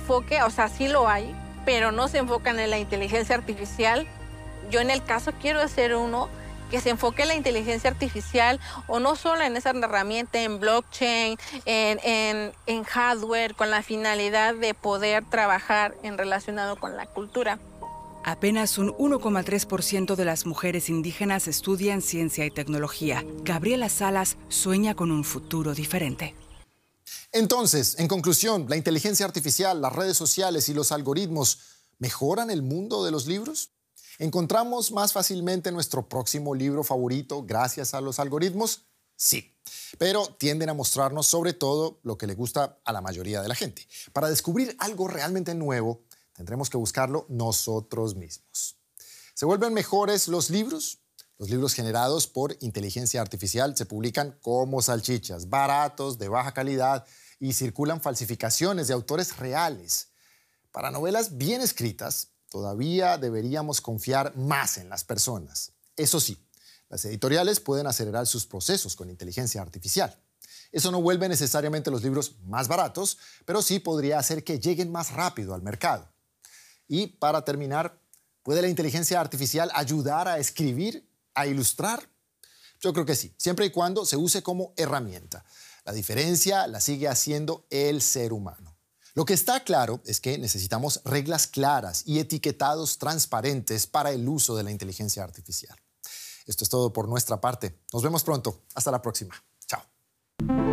enfoque, o sea, sí lo hay, pero no se enfocan en la inteligencia artificial. Yo en el caso quiero hacer uno que se enfoque en la inteligencia artificial o no solo en esa herramienta, en blockchain, en hardware, con la finalidad de poder trabajar en relacionado con la cultura. Apenas un 1,3% de las mujeres indígenas estudian ciencia y tecnología. Gabriela Salas sueña con un futuro diferente. Entonces, en conclusión, ¿la inteligencia artificial, las redes sociales y los algoritmos mejoran el mundo de los libros? ¿Encontramos más fácilmente nuestro próximo libro favorito gracias a los algoritmos? Sí, pero tienden a mostrarnos sobre todo lo que le gusta a la mayoría de la gente. Para descubrir algo realmente nuevo, tendremos que buscarlo nosotros mismos. ¿Se vuelven mejores los libros? Los libros generados por inteligencia artificial se publican como salchichas, baratos, de baja calidad y circulan falsificaciones de autores reales. Para novelas bien escritas, todavía deberíamos confiar más en las personas. Eso sí, las editoriales pueden acelerar sus procesos con inteligencia artificial. Eso no vuelve necesariamente los libros más baratos, pero sí podría hacer que lleguen más rápido al mercado. Y para terminar, ¿puede la inteligencia artificial ayudar a escribir, a ilustrar? Yo creo que sí, siempre y cuando se use como herramienta. La diferencia la sigue haciendo el ser humano. Lo que está claro es que necesitamos reglas claras y etiquetados transparentes para el uso de la inteligencia artificial. Esto es todo por nuestra parte. Nos vemos pronto. Hasta la próxima.